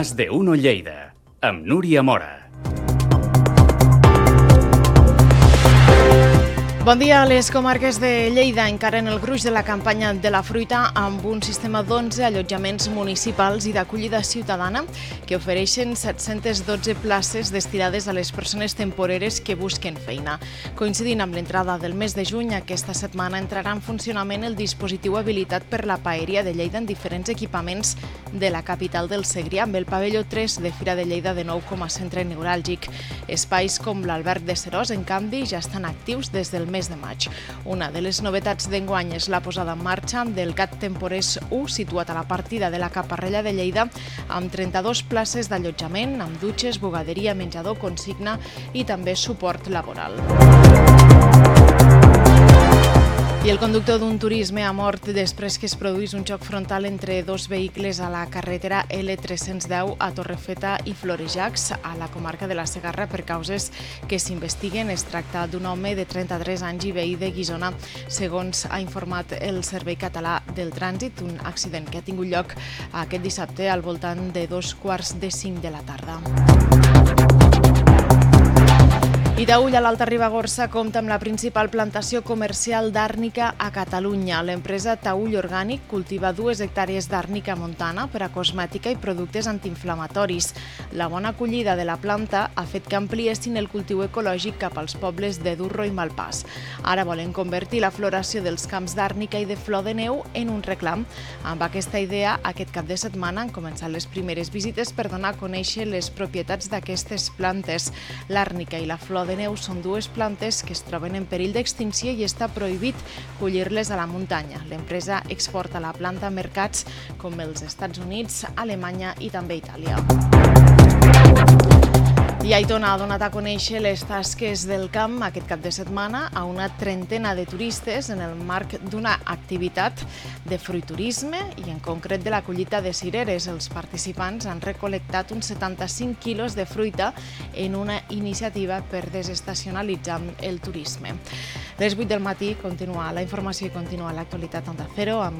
Más de Uno Lleida, amb Núria Mora. Bon dia. A les comarques de Lleida encaren el gruix de la campanya de la fruita amb un sistema d'11 allotjaments municipals i d'acollida ciutadana que ofereixen 712 places destinades a les persones temporeres que busquen feina. Coincidint amb l'entrada del mes de juny, aquesta setmana entrarà en funcionament el dispositiu habilitat per la Paeria de Lleida en diferents equipaments de la capital del Segrià, amb el pavelló 3 de Fira de Lleida de nou com a centre neuràlgic. Espais com l'Alberg de Serós, en canvi, ja estan actius des del mes de maig. Una de les novetats d'enguany és la posada en marxa del CAT Temporers 1, situat a la partida de la Caparrella de Lleida, amb 32 places d'allotjament, amb dutxes, bugaderia, menjador, consigna i també suport laboral. I el conductor d'un turisme ha mort després que es produís un xoc frontal entre dos vehicles a la carretera L310 a Torrefeta i Florejacs, a la comarca de la Segarra, per causes que s'investiguen. Es tracta d'un home de 33 anys i veí de Guissona, segons ha informat el Servei Català del Trànsit, un accident que ha tingut lloc aquest dissabte al voltant de 4:45 de la tarda. I Taüll, a l'Alta Ribagorça, compta amb la principal plantació comercial d'àrnica a Catalunya. L'empresa Taüll Orgànic cultiva 2 hectàrees d'àrnica montana per a cosmètica i productes antiinflamatoris. La bona acollida de la planta ha fet que ampliessin el cultiu ecològic cap als pobles de Durro i Malpàs. Ara volen convertir la floració dels camps d'àrnica i de flor de neu en un reclam. Amb aquesta idea, aquest cap de setmana han començat les primeres visites per donar a conèixer les propietats d'aquestes plantes. L'àrnica i la flor de neu són 2 plantes que es troben en perill d'extinció i està prohibit collir-les a la muntanya. L'empresa exporta la planta a mercats com els Estats Units, Alemanya i també Itàlia. I Aitona ha donat a conèixer les tasques del camp aquest cap de setmana a una trentena de turistes en el marc d'una activitat de fruiturisme i en concret de la collita de cireres. Els participants han recol·lectat uns 75 quilos de fruita en una iniciativa per desestacionalitzar el turisme. Les 8 del matí continua la informació i continua l'actualitat Onda Cero amb